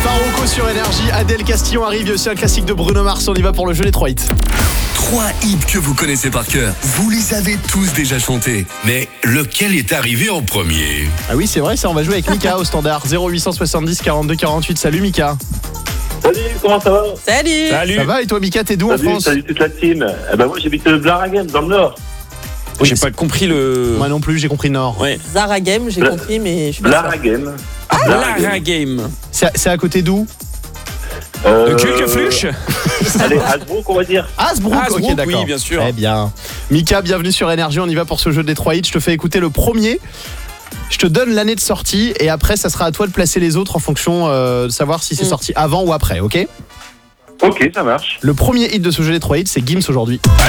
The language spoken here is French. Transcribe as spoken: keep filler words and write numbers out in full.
Farouko sur Énergie, Adèle Castillon arrive, il y a aussi un classique de Bruno Mars, on y va pour le jeu des trois hits. Trois hits que vous connaissez par cœur. Vous les avez tous déjà chantés. Mais lequel est arrivé en premier ? Ah oui, c'est vrai, ça, on va jouer avec Mika au standard zéro huit cent soixante-dix quarante-deux quarante-huit. Salut Mika. Salut, comment ça va? Salut. Ça va et toi Mika, t'es d'où en Salut, France? salut toute la team. Eh ben moi j'habite Blaraghem dans le Nord. Oui, J'ai c'est- pas compris le. Moi non plus, j'ai compris Nord. Ouais. Zara Game, j'ai Bla- compris, mais je suis pas sûre. Blaraghem. Lara Game. C'est, c'est à côté d'où? Euh, Le Kulkefluche. Allez, Hasbrook on va dire. Hasbrook, Hasbrook, ok d'accord. oui, bien sûr. Très bien. Mika, bienvenue sur Énergie, on y va pour ce jeu des trois hits. Je te fais écouter le premier. Je te donne l'année de sortie et après ça sera à toi de placer les autres en fonction euh, de savoir si c'est Mm. sorti avant ou après, ok? Ok, ça marche. Le premier hit de ce jeu des trois hits, c'est Gims aujourd'hui.